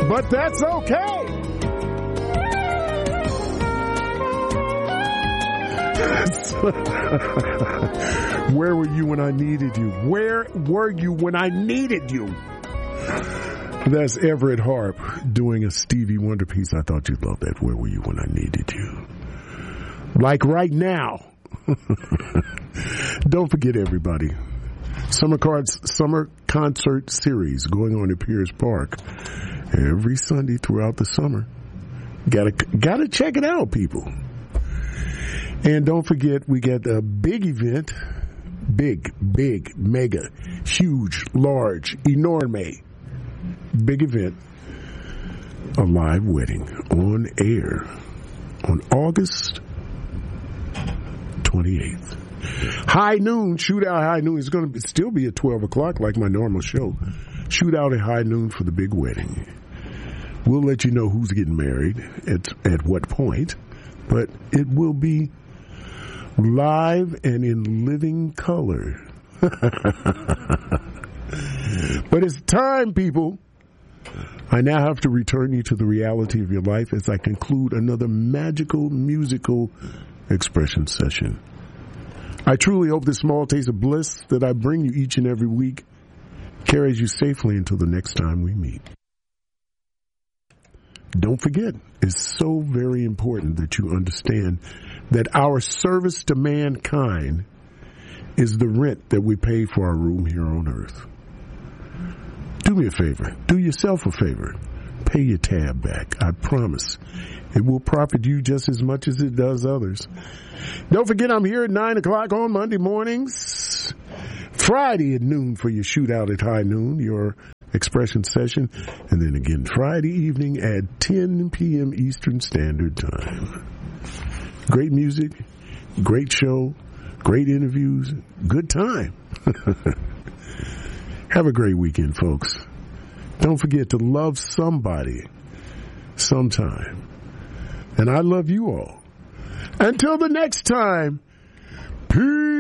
but that's okay. Where were you when I needed you? Where were you when I needed you? That's Everett Harp doing a Stevie Wonder piece. I thought you'd love that. Where were you when I needed you? Like right now. Don't forget, everybody. Summer concert series going on at Pierce Park every Sunday throughout the summer. Gotta check it out, people. And don't forget, we got a big event, big, mega, huge, large, enorme, big event, a live wedding on air on August 28th. High noon, shootout high noon. It's going to still be at 12 o'clock like my normal show. Shootout at high noon for the big wedding. We'll let you know who's getting married at what point, but it will be live and in living color. But it's time, people. I now have to return you to the reality of your life as I conclude another magical musical expression session. I truly hope this small taste of bliss that I bring you each and every week carries you safely until the next time we meet. Don't forget, it's so very important that you understand that our service to mankind is the rent that we pay for our room here on earth. Do me a favor. Do yourself a favor. Pay your tab back. I promise. It will profit you just as much as it does others. Don't forget, I'm here at 9 o'clock on Monday mornings. Friday at noon for your shootout at high noon, your expression session. And then again Friday evening at 10 p.m. Eastern Standard Time. Great music, great show, great interviews, good time. Have a great weekend, folks. Don't forget to love somebody sometime. And I love you all. Until the next time, peace.